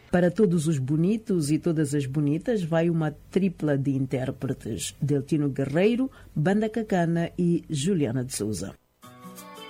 Para todos os bonitos e todas as bonitas, vai uma tripla de intérpretes: Deltino Guerreiro, Banda Cacana e Juliana de Souza.